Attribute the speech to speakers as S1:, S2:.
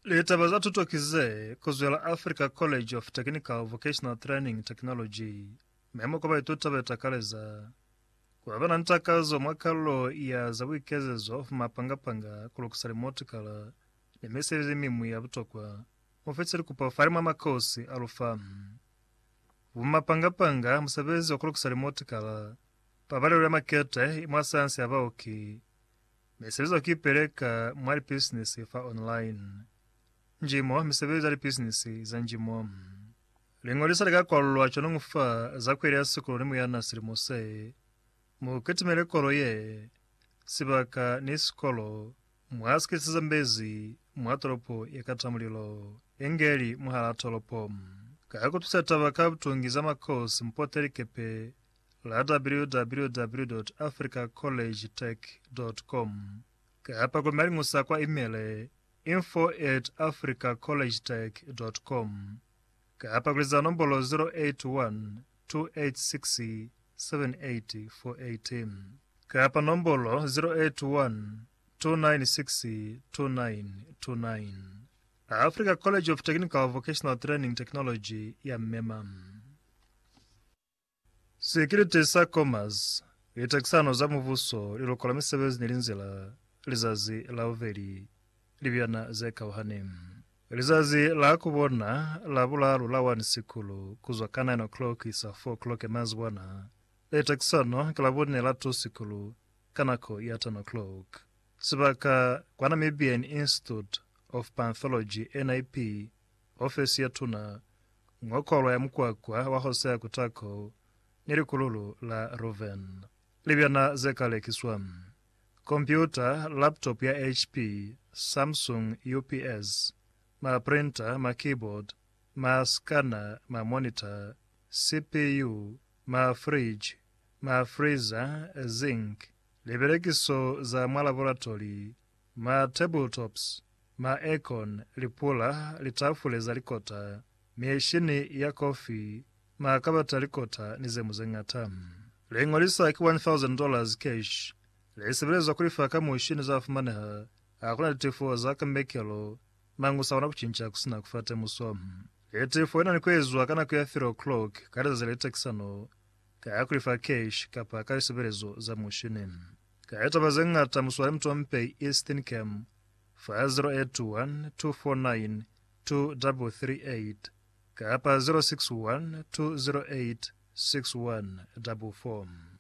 S1: Litaba za tutokize kuzwela Africa College of Technical Vocational Training Technology memo kwa itutaba itakaleza kwa vana ntakazo mwakalo ya za wikezezo mapangapanga kulukusalimotikala ni mesezi mimu ya butokwa mufetseri kupafarima makosi alufamu vumapangapanga musabezi okulukusalimotikala pavalelwe makete mwa sayansi ya baoki mesezi okipeleka mwali business fa online njimo misebezi ali business za njimo lingolisa likakolwa chono ngufa zakwelya sikulu limu ya Nasiri Mose muketimele kolo ye sibaka nisikolo mwasikisiza mbezi mwatolopo yakatamulilo engeli muhala tolopo kakutusataba kabutungiza makosi mpoteli kepe la www.africacollegetech.com kapa kumali ngusa kwa email info@africacollegetech.com kapa kuliza nombolo 081-286-78418 kapa nombolo 081-296-2929 Africa College of Technical Vocational Training Technology ya mmema Security sa commerce itakisano za muvuso lilokola misebezi nilinzila lizazi la uveli libyana zeka uhanim lizazi la kubona la bulalu la 1 sikulu kuzwa ka 9 o'clock isa 4 o'clock emazwana itakisano kilabone la 2 sikulu kanako ya 10 o'clock sibaka kwa Namibian Institute of Pathology NIP office ya tuna ngokolo ya mkwakwa wa Hosea kutako nilikululu la Roven libyana zekale kiswam Computer, laptop ya HP, Samsung UPS, ma printer, ma keyboard, ma scanner, ma monitor, CPU, ma fridge, ma freezer, zinc, liberekiso za mwa laboratory, ma tabletops, ma aircon, lipula, litafule za likota, mieshini ya coffee, ma kabata likota nizemu zengatamu. Lingolisa ki $1,000 cash. Leisibelezwa kulifaka muishini za afumaneha akuna litifu za kambekelo mangu sawana kuchincha kusina kufate musomu litifu ina nikwezwa kana kuya 3 o'clock kada za litekisano kaya kulifa kesh kapa kaisibelezo za muishini kaya tabazengata muswale mtu wampei Eastern Cam 5081-249-2338 kaya pa 061-208-6144